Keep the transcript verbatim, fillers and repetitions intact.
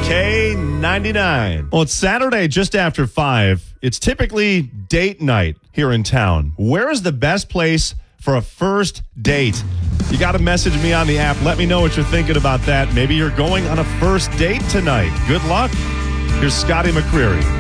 K ninety-nine. Well, it's Saturday just after five. It's typically date night here in town. Where is the best place for a first date? You got to message me on the app. Let me know what you're thinking about that. Maybe you're going on a first date tonight. Good luck. Here's Scotty McCreery.